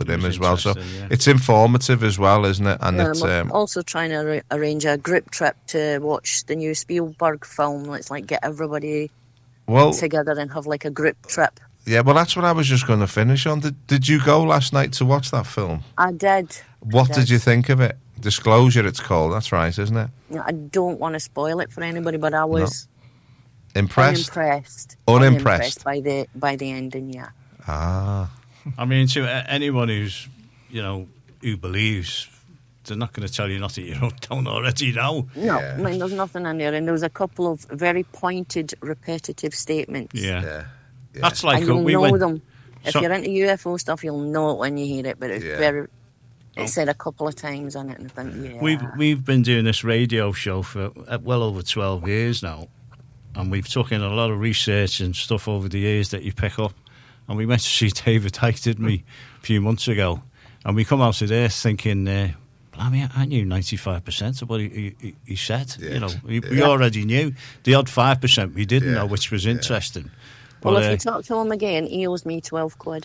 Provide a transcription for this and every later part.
with him as well. So it's informative as well, isn't it? And it's also trying to arrange a group trip to watch the new Spielberg film. Let's like get everybody together and have like a group trip. Yeah, well, that's what I was just going to finish on. Did you go last night to watch that film? I did. What did you think of it? Disclosure, it's called. That's right, isn't it? I don't want to spoil it for anybody, but I was impressed. Unimpressed by the ending. Yeah. Ah. I mean, to anyone who's who believes, they're not going to tell you nothing you don't already know. No, I mean, there's nothing in there, and there was a couple of very pointed, repetitive statements. Yeah. That's like and you'll know them. If you're into UFO stuff, you'll know it when you hear it. But it's it's said a couple of times on it, and I think, We've been doing this radio show for well over 12 years now, and we've taken a lot of research and stuff over the years that you pick up. And we went to see David Icke, didn't we, a few months ago, and we come out of there thinking, blimey, I knew 95% of what he said. Yeah. We already knew. The odd 5% we didn't know, which was interesting. Well, if you talk to him again, he owes me 12 quid.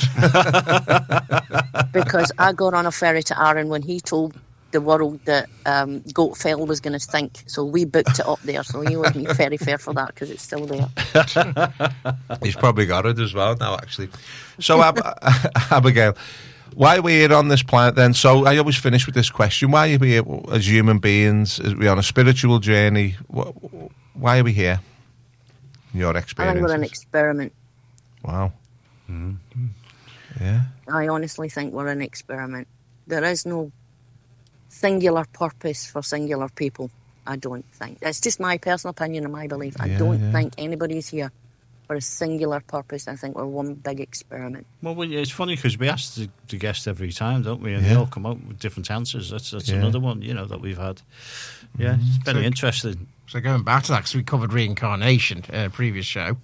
Because I got on a ferry to Arran when he told the world that Goatfell was going to sink. So we booked it up there. So he owes me very fair for that because it's still there. He's probably got it as well now, actually. So, Abigail, why are we here on this planet then? So I always finish with this question. Why are we here as human beings? Are we on a spiritual journey? Why are we here? Your experience? I think we're an experiment. Wow. Mm-hmm. Yeah. I honestly think we're an experiment. There is no singular purpose for singular people, I don't think. It's just my personal opinion and my belief. I don't think anybody's here for a singular purpose. I think we're one big experiment. Well, it's funny because we ask the guest every time, don't we? And they all come out with different answers. That's another one, that we've had. Yeah, it's very interesting. So going back to that, because we covered reincarnation in a previous show,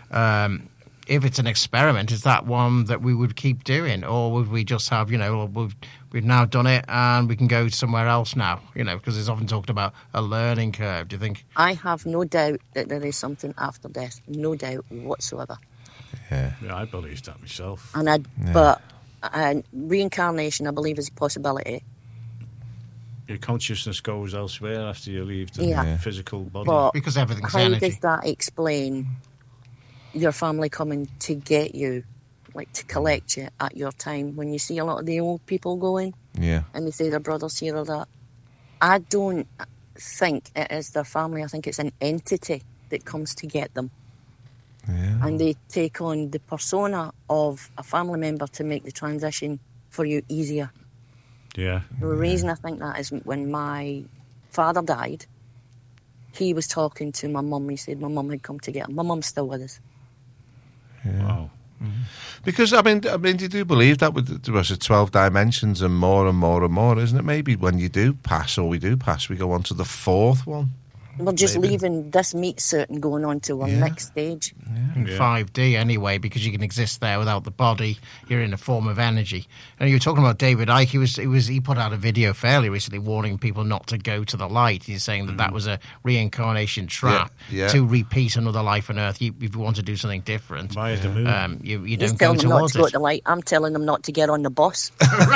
if it's an experiment, is that one that we would keep doing? Or would we just have, we've now done it and we can go somewhere else now? Because it's often talked about a learning curve. Do you think? I have no doubt that there is something after death. No doubt whatsoever. Yeah, I believe that myself. But reincarnation, I believe, is a possibility. Your consciousness goes elsewhere after you leave the physical body. But because everything's energy. How does that explain your family coming to get you, like to collect you at your time, when you see a lot of the old people going? Yeah. And they say their brother's here or that. I don't think it is their family. I think it's an entity that comes to get them. Yeah. And they take on the persona of a family member to make the transition for you easier. Yeah. The reason I think that is when my father died, he was talking to my mum. He said my mum had come to get him. My mum's still with us. Yeah. Wow. Mm-hmm. Because, I mean, you do believe that there was 12 dimensions and more and more and more, isn't it? Maybe when you do pass, or we do pass, we go on to the fourth one. We're just leaving this meat suit and going on to our next stage. In 5D anyway, because you can exist there without the body. You're in a form of energy. And you were talking about David Icke. He put out a video fairly recently warning people not to go to the light. He's saying that was a reincarnation trap to repeat another life on Earth. If you want to do something different, you don't go towards not to go to the light. I'm telling them not to get on the bus.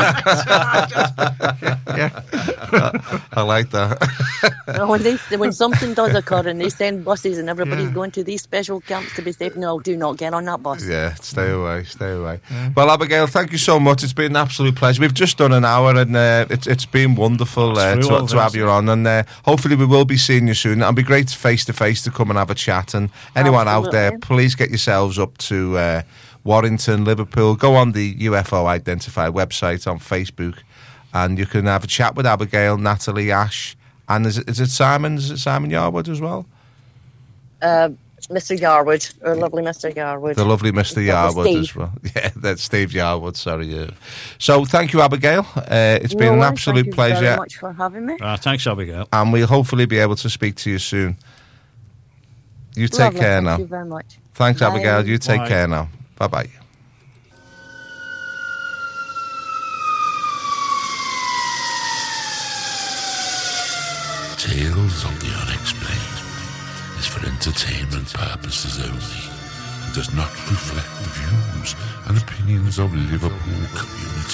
I like that. When something does occur and they send buses and everybody's going to these special camps to be safe, no, do not get on that bus. Yeah, stay away. Yeah. Well, Abigail, thank you so much. It's been an absolute pleasure. We've just done an hour and it's been wonderful to have you on, and hopefully we will be seeing you soon. It'll be great face-to-face to come and have a chat, and anyone out there, please get yourselves up to Warrington, Liverpool. Go on the UFO Identify website on Facebook and you can have a chat with Abigail, Natalie, Ash, and is it Simon? Is it Simon Yarwood as well? Mr. Yarwood, or lovely Mr. Yarwood. The lovely Mr. Yarwood as well. Yeah, that's Steve Yarwood, sorry. Yeah. So thank you, Abigail. It's been an absolute pleasure. Thank you very much for having me. Thanks, Abigail. And we'll hopefully be able to speak to you soon. You take care now. Thank you very much. Thanks, Bye. Abigail. You take care now. Bye-bye. Tales of the Unexplained is for entertainment purposes only and does not reflect the views and opinions of Liverpool community.